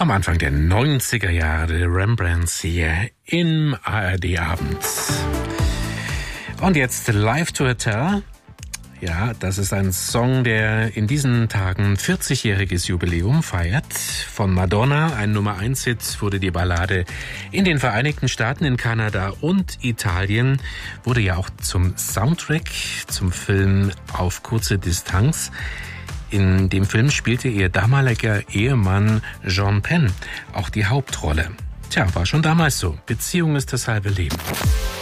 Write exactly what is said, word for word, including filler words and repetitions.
Am Anfang der neunziger Jahre Rembrandts hier im A R D-Abend. Und jetzt Live to Hotel. Ja, das ist ein Song, der in diesen Tagen vierzigjähriges Jubiläum feiert. Von Madonna, ein Nummer eins Hit, wurde die Ballade in den Vereinigten Staaten, in Kanada und Italien, wurde ja auch zum Soundtrack zum Film Auf kurze Distanz. In dem Film spielte ihr damaliger Ehemann Sean Penn auch die Hauptrolle. Tja, war schon damals so. Beziehung ist das halbe Leben.